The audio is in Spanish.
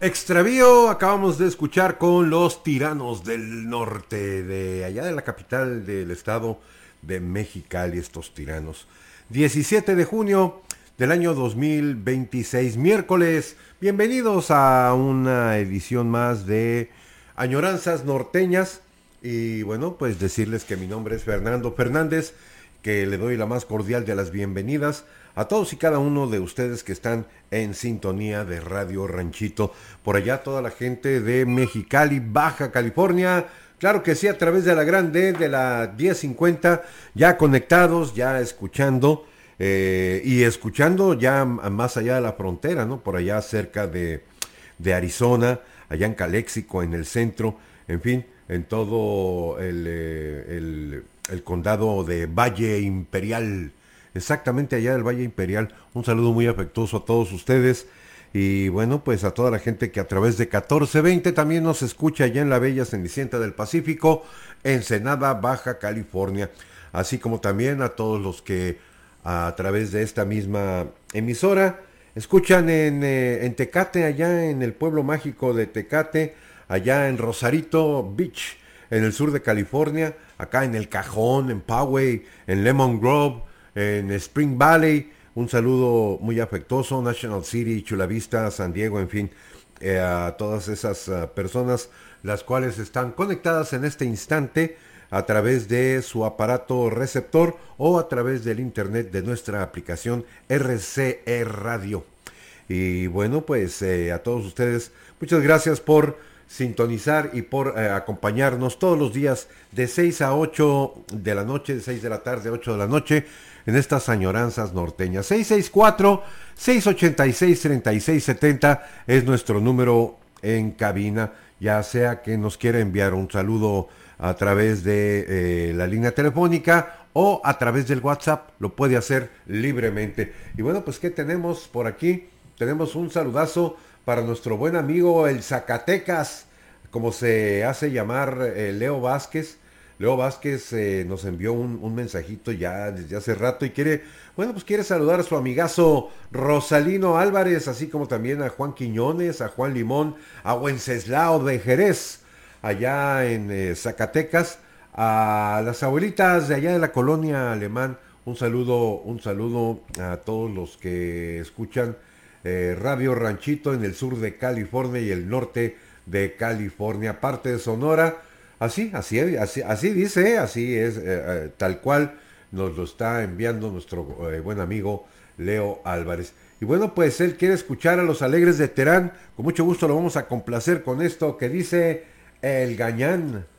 Extravío, acabamos de escuchar con los Tiranos del Norte, de allá de la capital del estado de Mexicali, estos tiranos. 17 de junio del año 2026, miércoles. Bienvenidos a una edición más de Añoranzas Norteñas. Y bueno, pues decirles que mi nombre es Fernando Fernández, que le doy la más cordial de las bienvenidas a todos y cada uno de ustedes que están en sintonía de Radio Ranchito. Por allá toda la gente de Mexicali, Baja California. Claro que sí, a través de la grande, de la 1050, ya conectados, ya escuchando. Y escuchando ya más allá de la frontera, ¿no? Por allá cerca de Arizona, allá en Calexico, en el centro, en fin, en todo el condado de Valle Imperial, exactamente allá del Valle Imperial. Un saludo muy afectuoso a todos ustedes y bueno, pues a toda la gente que a través de 1420 también nos escucha allá en la bella Cenicienta del Pacífico, Ensenada, Baja California, así como también a todos los que a través de esta misma emisora escuchan en Tecate, allá en el pueblo mágico de Tecate, allá en Rosarito Beach, en el sur de California, acá en El Cajón, en Poway, en Lemon Grove, en Spring Valley. Un saludo muy afectuoso, National City, Chula Vista, San Diego, en fin, a todas esas personas las cuales están conectadas en este instante a través de su aparato receptor o a través del internet de nuestra aplicación RCE Radio. Y bueno, pues a todos ustedes, muchas gracias por sintonizar y por acompañarnos todos los días de 6 a 8 de la noche, de 6 de la tarde a 8 de la noche, en estas añoranzas norteñas. 664-686-3670 es nuestro número en cabina, ya sea que nos quiera enviar un saludo a través de la línea telefónica o a través del WhatsApp, lo puede hacer libremente. Y bueno, pues ¿qué tenemos por aquí? Tenemos un saludazo para nuestro buen amigo el Zacatecas, como se hace llamar Leo Vázquez. Leo Vázquez nos envió un mensajito ya desde hace rato y quiere, bueno, pues quiere saludar a su amigazo Rosalino Álvarez, así como también a Juan Quiñones, a Juan Limón, a Wenceslao de Jerez, allá en Zacatecas, a las abuelitas de allá de la colonia Alemán. Un saludo a todos los que escuchan Radio Ranchito en el sur de California y el norte de California, parte de Sonora. Así dice, así es, tal cual nos lo está enviando nuestro buen amigo Leo Álvarez. Y bueno, pues él quiere escuchar a los Alegres de Terán. Con mucho gusto lo vamos a complacer con esto que dice El Gañán.